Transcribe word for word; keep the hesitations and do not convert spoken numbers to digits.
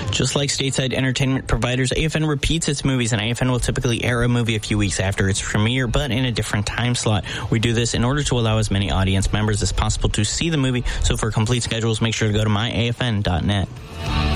Just like stateside entertainment providers, A F N repeats its movies, and A F N will typically air a movie a few weeks after its premiere, but in a different time slot. We do this in order to allow as many audience members as possible to see the movie, so for complete schedules, make sure to go to my A F N dot net.